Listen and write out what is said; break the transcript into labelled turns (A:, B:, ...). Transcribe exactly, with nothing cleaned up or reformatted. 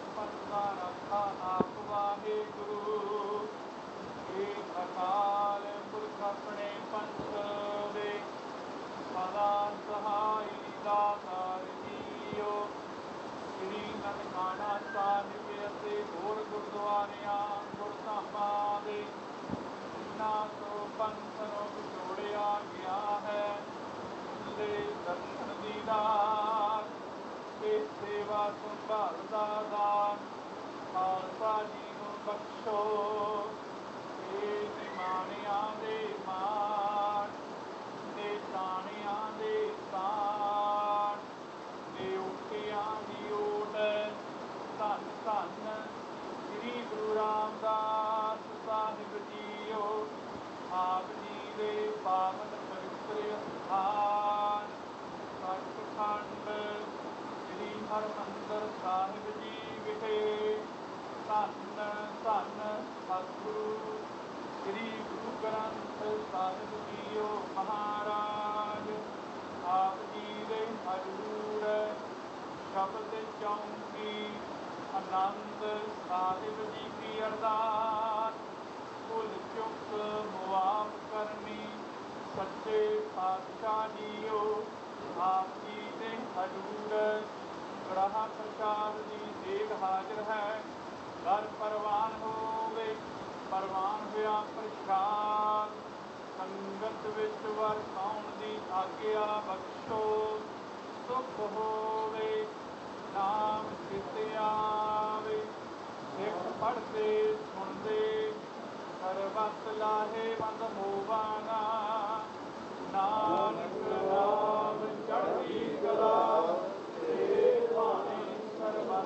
A: पंथा रखा आप वाहेगुरु। एक अकाल पुरख अपने पंथ वे, सदा सहाय दातार जीओ। श्री ननकाना साहिब ਅਤੇ ਹੋਰ ਗੁਰਦੁਆਰਿਆਂ ਗੁਰਧਾਮਾਂ ਦੇ ਜਿਨ੍ਹਾਂ ਤੋਂ ਪੰਥ ਨੂੰ ਵਿਛੋੜਿਆ ਗਿਆ ਹੈ, ਦੇ ਦਰਸ਼ਨ ਦੀਦਾਰ ਤੇ ਸੇਵਾ ਸੰਭਾਲ ਦਾ ਦਾਨ ਖਾਲਸਾ ਜੀ ਨੂੰ ਬਖਸ਼ੋ। ਤੇ ਨਿਮਾਣਿਆਂ ਦੇ ਮਾਣ, ਤੇ ਤਾਣਿਆਂ ਦੇ ਤਾਣ, ਤੇ ਉੱਠਿਆਂ ਦੀ ਓਟ। ਧੰਨ ਧੰਨ ਸ੍ਰੀ ਗੁਰੂ ਰਾਮਦਾਸ ਸਾਹਿਬ ਜੀਓ। ਆਪ ਜੀ ਦੇ ਪਾਵਨ ਪਵਿੱਤਰ ਸਥਾਨ ਸੱਚਖੰਡ ਸ੍ਰੀ ਹਰਿਮੰਦਰ ਸਾਹਿਬ ਜੀ ਵਿਖੇ ਧੰਨ ਧੰਨ ਸਤਿਗੁਰੂ ਸ੍ਰੀ ਗੁਰੂ ਗ੍ਰੰਥ ਸਾਹਿਬ ਜੀਓ ਮਹਾਰਾਜ। ਆਪ ਜੀ ਦੇ ਹਜ਼ੂਰ ਸ਼ਬਦ ਚੌਂਕੀ ਆਨੰਦ ਸਾਹਿਬ ਜੀ ਕੀ ਅਰਦਾਸ। ਭੁੱਲ ਚੁੱਕ ਮੁਆਫ ਕਰਨੀ ਸੱਚੇ ਪਾਤਸ਼ਾਹ ਜੀਓ। ਆਪ ਜੀ ਦੇ ਹਜ਼ੂਰ ਕੜਾਹ ਪ੍ਰਸ਼ਾਦ ਦੀ ਦੇਗ ਹਾਜ਼ਰ ਹੈ। ਘਰ ਪ੍ਰਵਾਨ ਹੋਵੇ, ਪ੍ਰਵਾਨ ਹੋਇਆ ਪ੍ਰਸ਼ਾਦ ਸੰਗਤ ਵਿੱਚ ਵਰਤਾਉਣ ਦੀ ਆਗਿਆ ਬਖਸ਼ੋ। ਸੁਖ ਹੋਵੇ ਨਾਮ ਚਿਤ ਆਵੇ, ਸਿੱਖ ਪੜ੍ਹਦੇ ਸੁਣਦੇ ਸਰਬੱਤ ਲਾਹੇਵੰਦ ਹੋਵਣ।